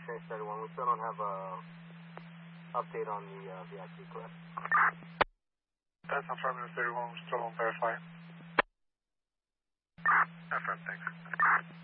Exchange 31. We still don't have a update on the VIP, correct? That's affirmative 31. We're still on verify. Affirm, thanks.